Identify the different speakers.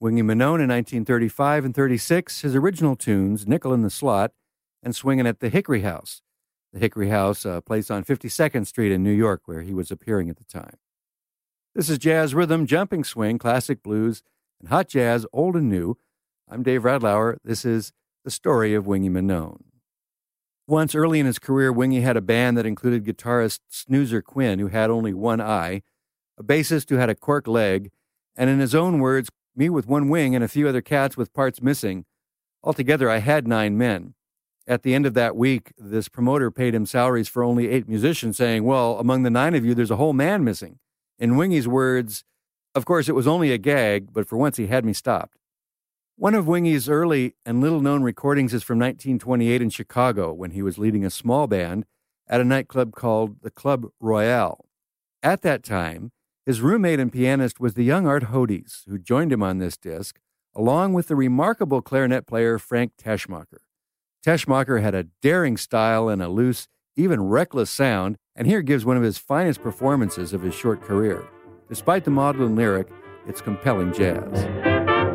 Speaker 1: Wingy Manone in 1935 and 36, his original tunes, Nickel in the Slot and Swingin' at the Hickory House. The Hickory House, a place on 52nd Street in New York where he was appearing at the time. This is Jazz Rhythm, Jumping Swing, Classic Blues, and Hot Jazz, Old and New. I'm Dave Radlauer. This is the story of Wingy Manone. Once early in his career, Wingy had a band that included guitarist Snoozer Quinn, who had only one eye, a bassist who had a cork leg, and in his own words, me with one wing and a few other cats with parts missing. Altogether, I had 9 men. At the end of that week, this promoter paid him salaries for only 8 musicians, saying, well, among the 9 of you, there's a whole man missing. In Wingy's words, of course, it was only a gag, but for once he had me stopped. One of Wingy's early and little-known recordings is from 1928 in Chicago, when he was leading a small band at a nightclub called the Club Royale. At that time, his roommate and pianist was the young Art Hodes, who joined him on this disc, along with the remarkable clarinet player Frank Teschmacher. Teschmacher had a daring style and a loose, even reckless sound, and here gives one of his finest performances of his short career. Despite the maudlin lyric, it's compelling jazz.